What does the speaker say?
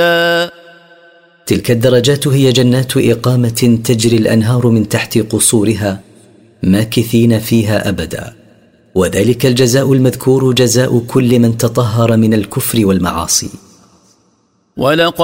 تلك الدرجات هي جنات إقامة تجري الأنهار من تحت قصورها ماكثين فيها أبدا، وذلك الجزاء المذكور جزاء كل من تطهر من الكفر والمعاصي.